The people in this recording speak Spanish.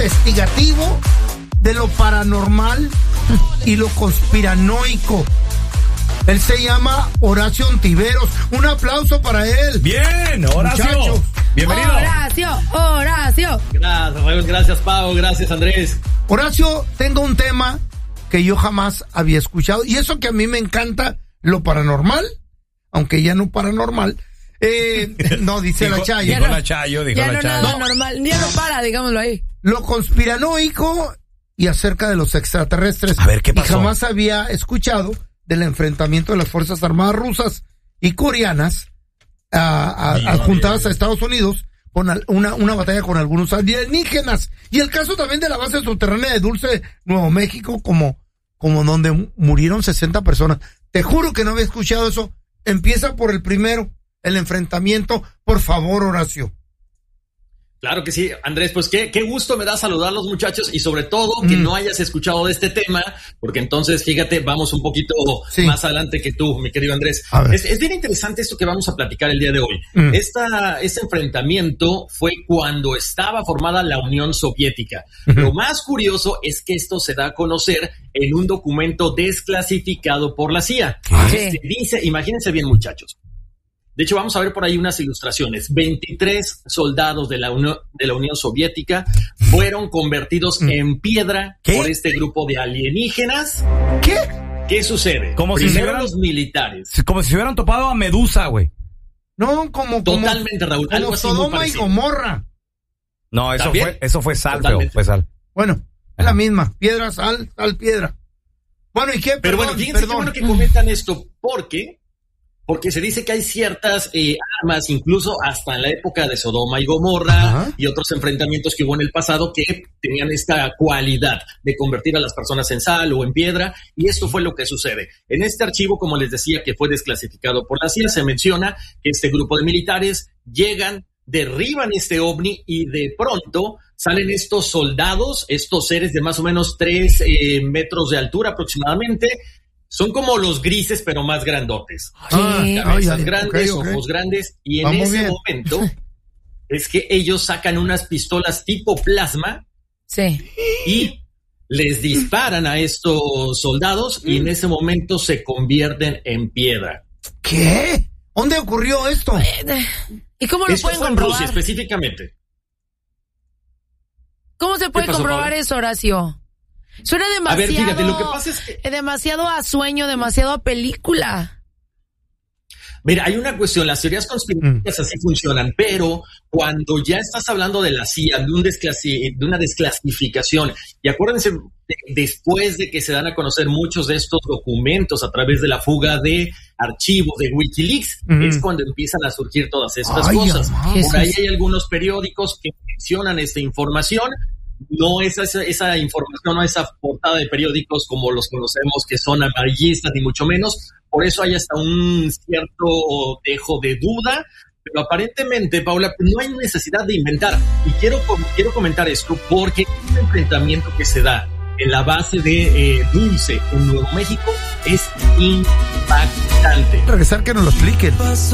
investigativo de lo paranormal y lo conspiranoico. Él se llama Horacio Ontiveros. Un aplauso para él. Bien, Horacio. Muchachos. Bienvenido. Horacio. Gracias, Raúl. Gracias, Pau. Gracias, Andrés. Horacio, tengo un tema que yo jamás había escuchado. Y eso que a mí me encanta lo paranormal, aunque ya no paranormal. No, dice la Chayo. Dijo la Chayo. Nada normal. Ya no para, digámoslo ahí. Lo conspiranoico y acerca de los extraterrestres. A ver, ¿qué pasó? Y jamás había escuchado del enfrentamiento de las Fuerzas Armadas rusas y coreanas adjuntadas a Estados Unidos con una batalla con algunos alienígenas. Y el caso también de la base subterránea de Dulce, Nuevo México, como donde murieron 60 personas. Te juro que no había escuchado eso. Empieza por el primero, el enfrentamiento. Por favor, Horacio. Claro que sí, Andrés, pues qué gusto me da saludarlos, muchachos, y sobre todo que no hayas escuchado de este tema, porque entonces, fíjate, vamos un poquito más adelante que tú, mi querido Andrés. Es bien interesante esto que vamos a platicar el día de hoy. Este enfrentamiento fue cuando estaba formada la Unión Soviética. Lo más curioso es que esto se da a conocer en un documento desclasificado por la CIA. Se dice, imagínense bien, muchachos. De hecho, vamos a ver por ahí unas ilustraciones. 23 soldados de la Unión Soviética fueron convertidos en piedra por este grupo de alienígenas. ¿Qué sucede? Primero los militares. Como si se hubieran topado a Medusa, güey. No, totalmente, Raúl. Como algo así Sodoma y Gomorra. No, eso fue sal, fue sal. Bueno, es la misma. Piedra, sal, piedra. Bueno, ¿y qué? Pero bueno, fíjense qué bueno que comentan esto, porque se dice que hay ciertas armas, incluso hasta en la época de Sodoma y Gomorra y otros enfrentamientos que hubo en el pasado que tenían esta cualidad de convertir a las personas en sal o en piedra, y esto fue lo que sucede. En este archivo, como les decía, que fue desclasificado por la CIA, se menciona que este grupo de militares llegan, derriban este ovni y de pronto salen estos soldados, estos seres de más o menos 3 metros de altura aproximadamente. Son como los grises, pero más grandotes. Cabezas grandes, ojos grandes. Y en ese momento es que ellos sacan unas pistolas tipo plasma y les disparan a estos soldados y en ese momento se convierten en piedra. ¿Qué? ¿Dónde ocurrió esto? ¿Y cómo lo pueden comprobar? En Rusia, específicamente. ¿Cómo se puede comprobar eso, Horacio? Suena demasiado. A ver, fíjate, lo que pasa es que demasiado a sueño, demasiado a película. Mira, hay una cuestión, las teorías conspirativas así funcionan, pero cuando ya estás hablando de la CIA, de una desclasificación, y acuérdense, después de que se dan a conocer muchos de estos documentos a través de la fuga de archivos de Wikileaks, es cuando empiezan a surgir todas estas cosas. Por ahí hay algunos periódicos que mencionan esta información. No es esa información, no esa portada de periódicos como los conocemos que son amarillistas, ni mucho menos. Por eso hay hasta un cierto dejo de duda. Pero aparentemente, Paula, no hay necesidad de inventar. Y quiero comentar esto porque este enfrentamiento que se da en la base de Dulce en Nuevo México es impactante. Regresar que nos lo expliquen.